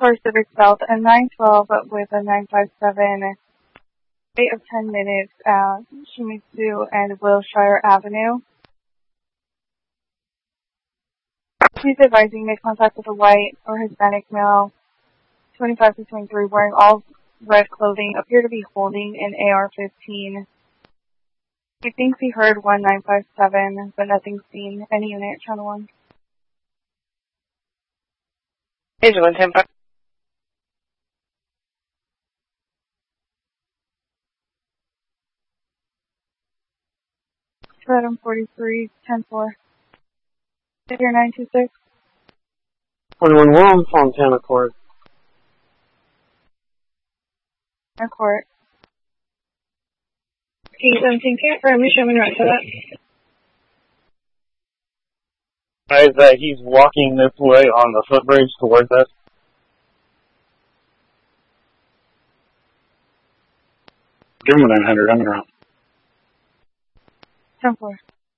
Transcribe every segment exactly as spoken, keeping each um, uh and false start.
for Civic South and nine twelve with a nine five seven. Wait of ten minutes at Shimizu and Wilshire Avenue. Please advising make contact with a white or Hispanic male, twenty-five to twenty-three, wearing all red clothing, appear to be holding an A R fifteen. He thinks he heard one nine five seven, but nothing seen. Any unit, channel one. Agent one ten five. Stratum forty-three, ten four. Figure nine two six. twenty-one Williams, Fontana Court. Our court. P seventeen, confirm me, show me right to that. Is that he's walking this way on the footbridge towards us? Give him a nine hundred, I'm around. ten four.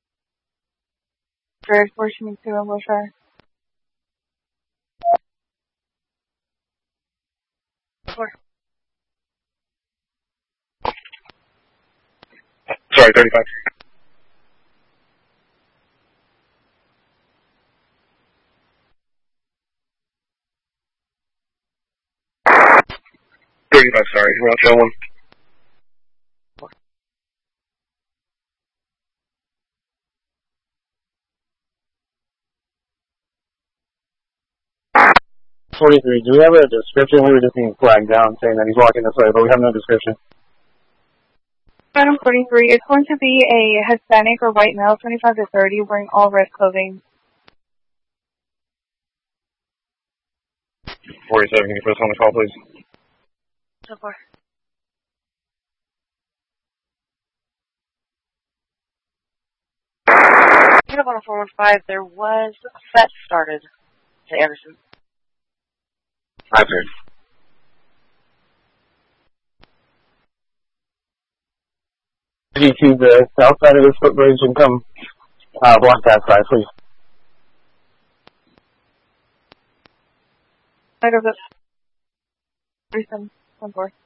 Very fortunate to in Wilshire. Four. Sorry, thirty-five. thirty-five, sorry. We're on channel one. forty-three, do we have a description? We were just being flagged down saying that he's walking this way, but we have no description. Stratum forty-three, it's going to be a Hispanic or white male, twenty-five to thirty, wearing all red clothing. forty-seven, can you put us on the call, please? So far. Unit one oh four one five, there was a set started to Anderson. I've heard. You to the south side of this footbridge and come uh, block that side, please. Side of the thirty-seven, ten four.